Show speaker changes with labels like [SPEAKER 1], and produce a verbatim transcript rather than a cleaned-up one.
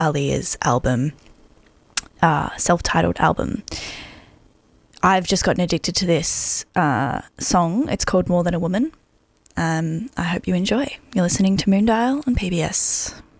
[SPEAKER 1] Aaliyah's album, uh, self-titled album. I've just gotten addicted to this uh, song. It's called More Than a Woman. Um, I hope you enjoy. You're listening to Moondial on P B S.